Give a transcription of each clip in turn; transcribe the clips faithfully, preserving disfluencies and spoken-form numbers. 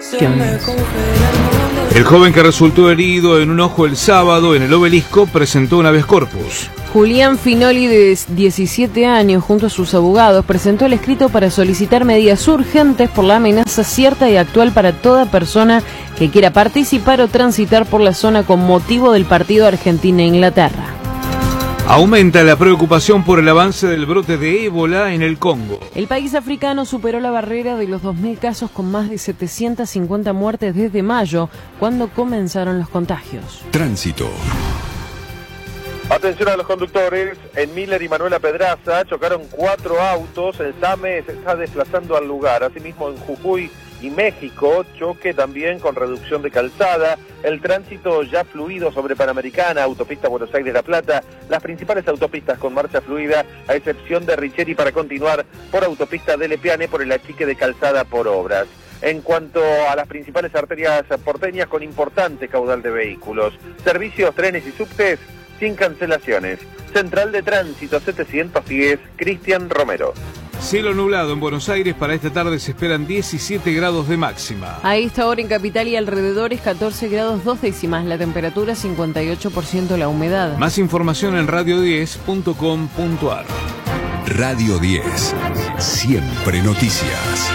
El joven que resultó herido en un ojo el sábado en el Obelisco presentó un habeas corpus. Julián Finoli, de diecisiete años, junto a sus abogados, presentó el escrito para solicitar medidas urgentes por la amenaza cierta y actual para toda persona que quiera participar o transitar por la zona con motivo del partido Argentina-Inglaterra. Aumenta la preocupación por el avance del brote de ébola en el Congo. El país africano superó la barrera de los dos mil casos con más de setecientas cincuenta muertes desde mayo, cuando comenzaron los contagios. Tránsito. Atención a los conductores, en Miller y Manuela Pedraza chocaron cuatro autos, el SAME se está desplazando al lugar, asimismo en Jujuy y México, choque también con reducción de calzada, el tránsito ya fluido sobre Panamericana, autopista Buenos Aires-La Plata, las principales autopistas con marcha fluida, a excepción de Richeri para continuar por autopista de Lepiane por el achique de calzada por obras. En cuanto a las principales arterias porteñas con importante caudal de vehículos, servicios, trenes y subtes sin cancelaciones. Central de Tránsito setecientos diez, Cristian Romero. Cielo nublado en Buenos Aires, para esta tarde se esperan diecisiete grados de máxima. A esta hora en Capital y alrededores catorce grados dos décimas, la temperatura cincuenta y ocho por ciento la humedad. Más información en radio diez punto com punto ar. Radio diez, siempre noticias.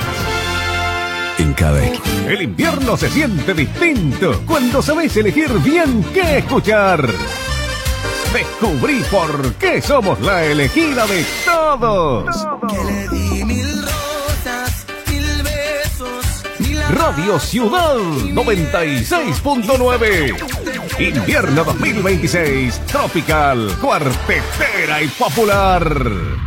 En cada esquina. El invierno se siente distinto cuando sabes elegir bien qué escuchar. Descubrí por qué somos la elegida de todos. Que le di mil rosas, mil besos, mil Radio Ciudad noventa y seis punto nueve. Invierno dos mil veintiséis. Tropical, cuartetera y popular.